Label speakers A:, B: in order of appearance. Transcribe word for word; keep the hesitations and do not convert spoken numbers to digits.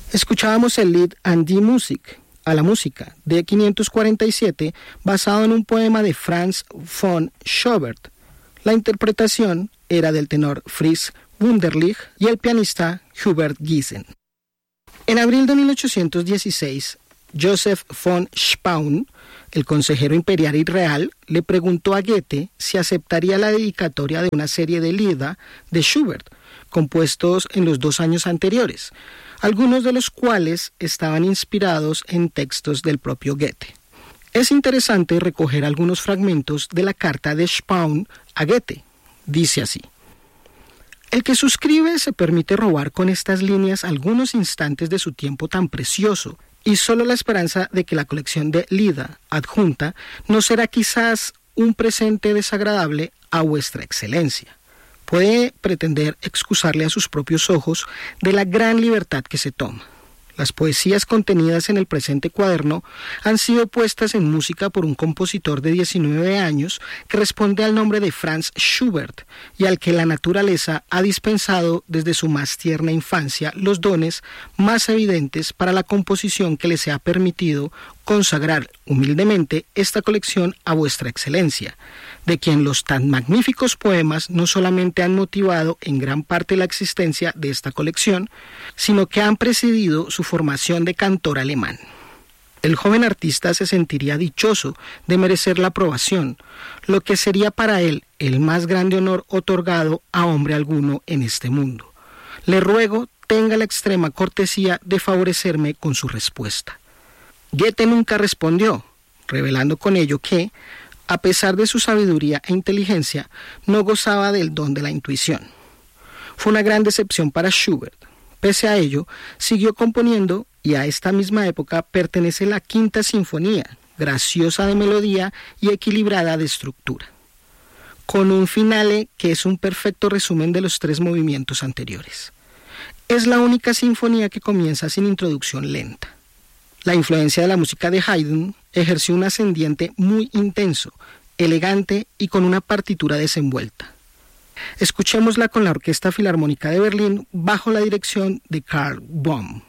A: Escuchábamos el Lied an die Musik, a la música, de quinientos cuarenta y siete, basado en un poema de Franz von Schubert. La interpretación era del tenor Fritz Wunderlich y el pianista Hubert Giesen. En abril de mil ochocientos dieciséis, Joseph von Spaun, el consejero imperial y real, le preguntó a Goethe si aceptaría la dedicatoria de una serie de Lieder de Schubert, compuestos en los dos años anteriores, algunos de los cuales estaban inspirados en textos del propio Goethe. Es interesante recoger algunos fragmentos de la carta de Spaun a Goethe. Dice así: el que suscribe se permite robar con estas líneas algunos instantes de su tiempo tan precioso, y solo la esperanza de que la colección de Lieder adjunta no será quizás un presente desagradable a vuestra excelencia. Puede pretender excusarle a sus propios ojos de la gran libertad que se toma. Las poesías contenidas en el presente cuaderno han sido puestas en música por un compositor de diecinueve años que responde al nombre de Franz Schubert y al que la naturaleza ha dispensado desde su más tierna infancia los dones más evidentes para la composición que les ha permitido consagrar humildemente esta colección a vuestra excelencia, de quien los tan magníficos poemas no solamente han motivado en gran parte la existencia de esta colección, sino que han precedido su formación de cantor alemán. El joven artista se sentiría dichoso de merecer la aprobación, lo que sería para él el más grande honor otorgado a hombre alguno en este mundo. Le ruego tenga la extrema cortesía de favorecerme con su respuesta. Goethe nunca respondió, revelando con ello que, a pesar de su sabiduría e inteligencia, no gozaba del don de la intuición. Fue una gran decepción para Schubert. Pese a ello, siguió componiendo y a esta misma época pertenece la Quinta Sinfonía, graciosa de melodía y equilibrada de estructura, con un finale que es un perfecto resumen de los tres movimientos anteriores. Es la única sinfonía que comienza sin introducción lenta. La influencia de la música de Haydn ejerció un ascendiente muy intenso, elegante y con una partitura desenvuelta. Escuchémosla con la Orquesta Filarmónica de Berlín bajo la dirección de Karl Böhm.